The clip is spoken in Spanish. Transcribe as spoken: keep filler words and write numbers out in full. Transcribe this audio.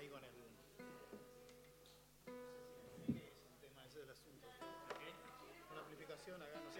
ahí con el... ¿Qué es el tema ese del asunto? ¿Qué? Con la amplificación acá no.